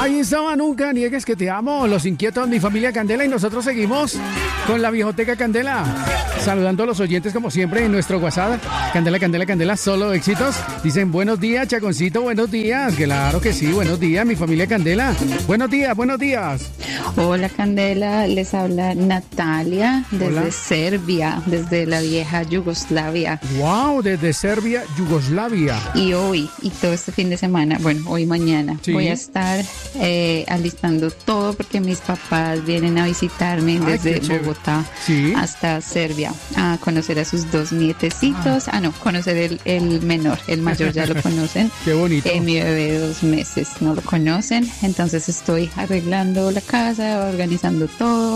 Ahí estaba, nunca niegues que te amo. Los inquietos, mi familia Candela, y nosotros seguimos con la Viejoteca Candela. Saludando a los oyentes como siempre en nuestro WhatsApp. Candela, Candela, Candela, solo éxitos. Dicen buenos días, Chaconcito, buenos días. Claro que sí, buenos días, mi familia Candela. Buenos días, buenos días. Hola Candela, les habla Natalia desde Hola. Serbia, desde la vieja Yugoslavia. Wow, desde Serbia, Yugoslavia. Y hoy y todo este fin de semana, bueno, hoy y mañana, Sí. voy a estar alistando todo porque mis papás vienen a visitarme Ay, desde qué chévere. Bogotá Sí. hasta Serbia a conocer a sus dos nietecitos. Conocer el menor, el mayor ya lo conocen. Qué bonito. Mi bebé de 2 meses no lo conocen, entonces estoy arreglando la casa, organizando todo.